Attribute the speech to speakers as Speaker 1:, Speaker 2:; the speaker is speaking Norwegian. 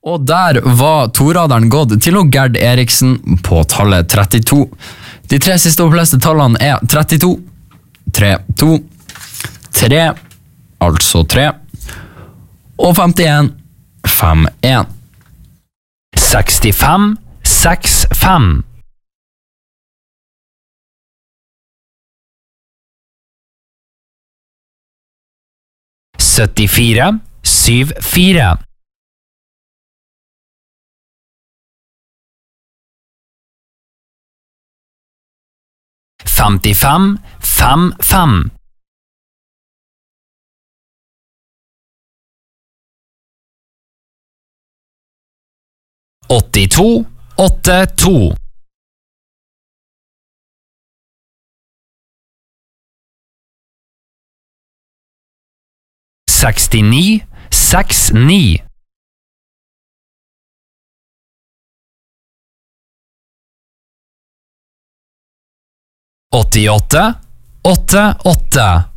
Speaker 1: Og der var toraderen gått til Gerd Eriksen på tallet 32. De tre siste oppleste tallene er 32, 3, 2, 3, altså 3, og 51, 5, 1.
Speaker 2: 65, 6, 5. 74, 7, 4. 55, 5, 5. 82, 8, 2. 69, 6, 9. 88, 8, 8.